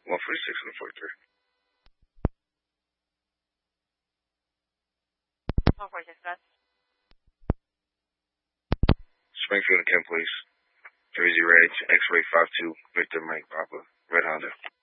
146 and 43. 146, that's Springfield and Kent Police. Jersey Red, X-Ray 52, Victor Mike Papa, Red Honda.